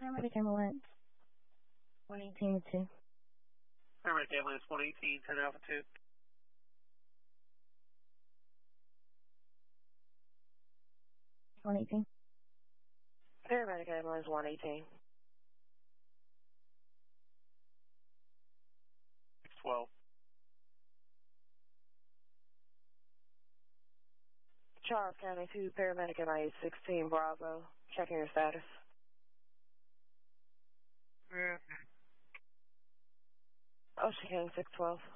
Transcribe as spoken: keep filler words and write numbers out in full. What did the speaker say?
Paramedic ambulance, one eighteen to two. Paramedic ambulance, one eighteen, ten Alpha two. one eighteen. Paramedic ambulance, one eighteen. six twelve. Charles County two, paramedic M I A sixteen Bravo. Checking your status. Yeah. Ocean King six twelve.